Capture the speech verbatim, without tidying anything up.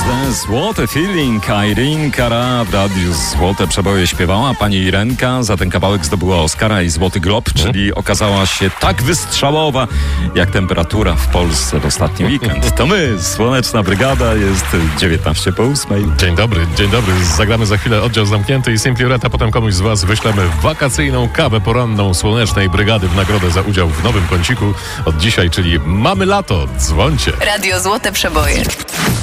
Brygadę. Złoty feeling. Irene Cara w radiu Złote Przeboje śpiewała. Pani Irenka za ten kawałek zdobyła Oscara i Złoty Glob, czyli okazała się tak wystrzałowa jak temperatura w Polsce w ostatni weekend. To my, Słoneczna Brygada, jest dziewiętnaście po ósmej. Dzień dobry, dzień dobry. Zagramy za chwilę Oddział Zamknięty i Simply Red, a potem komuś z was wyślemy wakacyjną kawę poranną Słonecznej Brygady w nagrodę za udział w nowym kąciku od dzisiaj, czyli Mamy Lato. Dzwońcie. Radio Złote Przeboje.